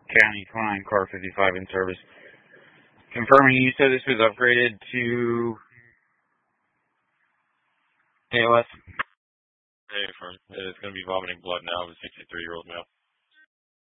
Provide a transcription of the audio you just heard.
County 29, car 55 in service. Confirming you said this was upgraded to ALS? Hey, firm. It's going to be vomiting blood now. It was a 63-year-old male.